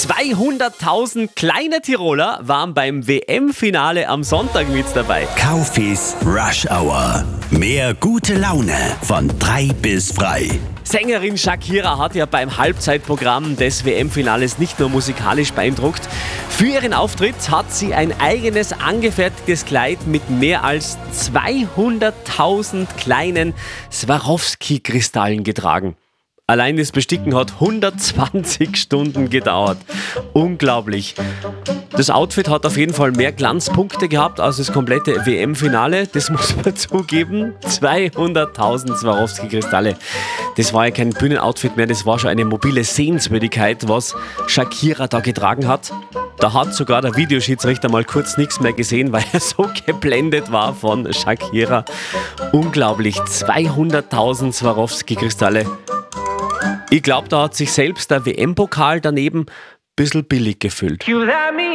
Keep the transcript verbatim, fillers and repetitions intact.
zweihunderttausend kleine Tiroler waren beim W M-Finale am Sonntag mit dabei. Kaufis Rush Hour. Mehr gute Laune von drei bis frei. Sängerin Shakira hat ja beim Halbzeitprogramm des W M-Finales nicht nur musikalisch beeindruckt. Für ihren Auftritt hat sie ein eigenes angefertigtes Kleid mit mehr als zweihunderttausend kleinen Swarovski-Kristallen getragen. Allein das Besticken hat hundertzwanzig Stunden gedauert. Unglaublich. Das Outfit hat auf jeden Fall mehr Glanzpunkte gehabt als das komplette W M-Finale. Das muss man zugeben. zweihunderttausend Swarovski-Kristalle. Das war ja kein Bühnenoutfit mehr, das war schon eine mobile Sehenswürdigkeit, was Shakira da getragen hat. Da hat sogar der Videoschiedsrichter mal kurz nichts mehr gesehen, weil er so geblendet war von Shakira. Unglaublich. zweihunderttausend Swarovski-Kristalle. Ich glaube, da hat sich selbst der W M-Pokal daneben ein bisschen billig gefühlt.